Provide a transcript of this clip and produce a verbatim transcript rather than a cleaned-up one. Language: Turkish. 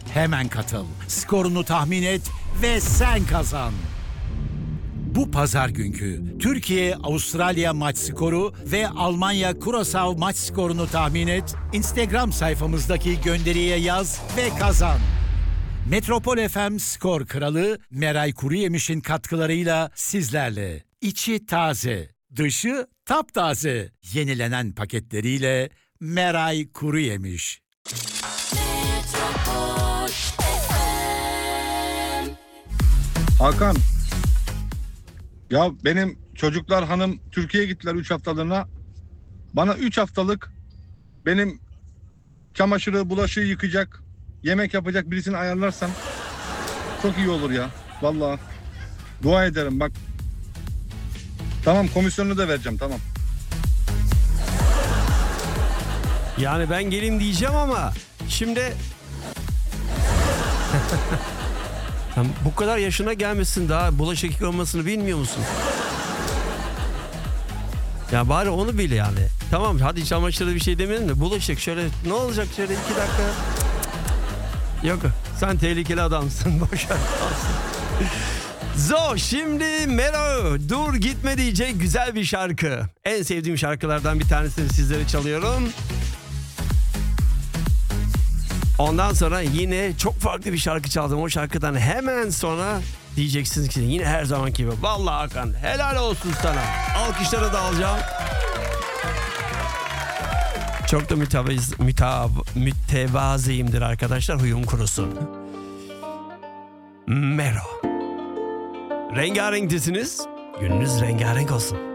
Hemen katıl, skorunu tahmin et ve sen kazan. Bu pazar günkü Türkiye-Avustralya maç skoru ve Almanya-Curaçao maç skorunu tahmin et, Instagram sayfamızdaki gönderiye yaz ve kazan. Metropol F M Skor Kralı Meray Kuruyemiş'in katkılarıyla sizlerle. İçi taze, dışı taptaze. Yenilenen paketleriyle Meray Kuruyemiş. Hakan, ya benim çocuklar hanım Türkiye'ye gittiler üç haftalığına. Bana üç haftalık benim çamaşırı, bulaşığı yıkayacak, yemek yapacak birisini ayarlarsan çok iyi olur ya. Vallahi dua ederim bak. Tamam, komisyonunu da vereceğim, tamam. Yani ben geleyim diyeceğim ama şimdi... Sen bu kadar yaşına gelmişsin, daha bulaşık yıkamasını bilmiyor musun? Ya bari onu bil yani. Tamam hadi çamaşırda bir şey demeyelim de bulaşık şöyle ne olacak şöyle iki dakika. Yok sen tehlikeli adamsın, boşver kalsın. Zo şimdi Mero dur gitme diyecek güzel bir şarkı. En sevdiğim şarkılardan bir tanesini sizlere çalıyorum. Ondan sonra yine çok farklı bir şarkı çaldım. O şarkıdan hemen sonra diyeceksiniz ki yine her zamanki gibi. Vallahi Hakan helal olsun sana. Alkışlara da alacağım. Çok da mütevaz, mütev, mütevazıyımdır arkadaşlar. Huyum kurusun. Mero. Rengarenksiniz. Gününüz rengarenk olsun.